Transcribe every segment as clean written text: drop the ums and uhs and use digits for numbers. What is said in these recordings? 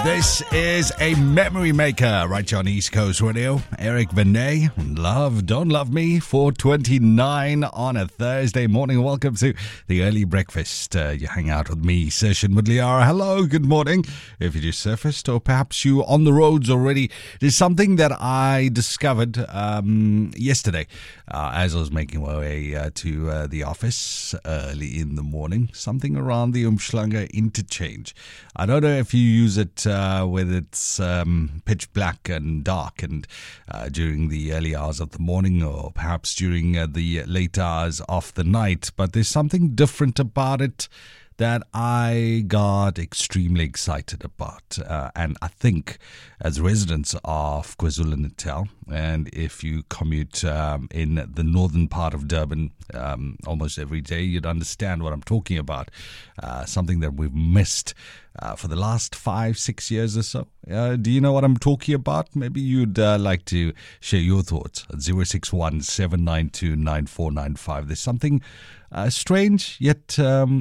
This is a memory maker right here on East Coast Radio. Eric Benet, Love, Don't Love Me, 4:29 on a Thursday morning. Welcome to the early breakfast. You hang out with me, Session Mudliara. Hello, good morning. If you just surfaced or perhaps you on the roads already, there's something that I discovered yesterday as I was making my way to the office early in the morning. Something around the Umhlanga interchange. I don't know if you use it whether it's pitch black and dark and during the early hours of the morning or perhaps during the late hours of the night, but there's something different about it that I got extremely excited about. And I think as residents of KwaZulu-Natal, and if you commute in the northern part of Durban almost every day, you'd understand what I'm talking about. Something that we've missed for the last 5-6 years or so. Do you know what I'm talking about? Maybe you'd like to share your thoughts at 061-792-9495. There's something strange, yet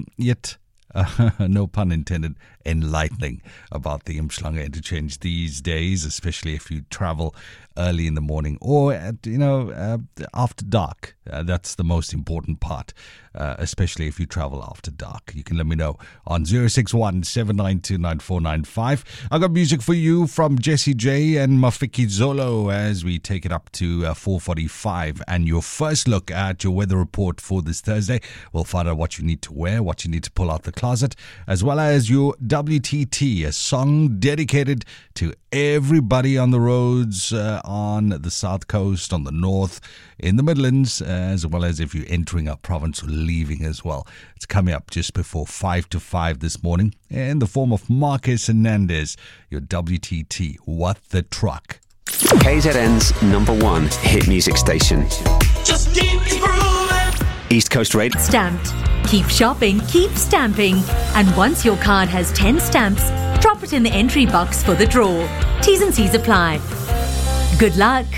no pun intended, enlightening about the Umhlanga interchange these days, especially if you travel early in the morning or after dark. That's the most important part, especially if you travel after dark. You can let me know on 061-792-9495. I got music for you from Jessie J and Mafiki Zolo as we take it up to 4:45. And your first look at your weather report for this Thursday. We'll find out what you need to wear, what you need to pull out the closet, as well as your WTT, a song dedicated to everybody on the roads on the south coast, on the north, in the Midlands, as well as if you're entering our province or leaving as well. It's coming up just before 5 to 5 this morning in the form of Marcus Hernandez, your WTT, What the Truck. KZN's #1 hit music station. Just keep grooving. East Coast Radio. Stamped. Keep shopping, keep stamping. And once your card has 10 stamps, drop it in the entry box for the draw. T's and C's apply. Good luck.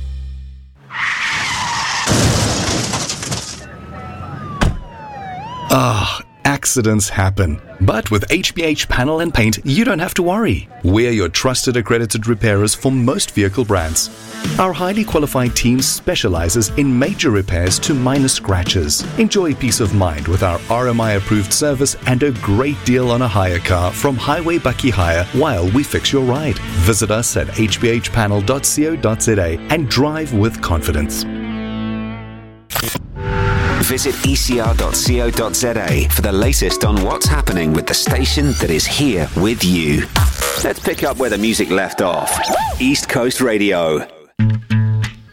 Accidents happen. But with HBH Panel and Paint, you don't have to worry. We're your trusted accredited repairers for most vehicle brands. Our highly qualified team specializes in major repairs to minor scratches. Enjoy peace of mind with our RMI-approved service and a great deal on a hire car from Highway Bucky Hire while we fix your ride. Visit us at hbhpanel.co.za and drive with confidence. Visit ecr.co.za for the latest on what's happening with the station that is here with you. Let's pick up where the music left off. East Coast Radio.